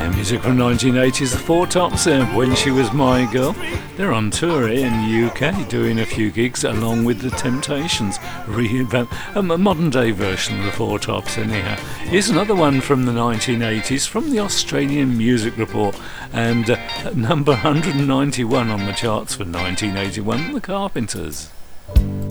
Music from 1980s, the Four Tops, When She Was My Girl. They're on tour here in the UK, doing a few gigs along with the Temptations. A modern day version of the Four Tops anyhow. Here's another one from the 1980s from the Australian Music Report, and number 191 on the charts for 1981, The Carpenters.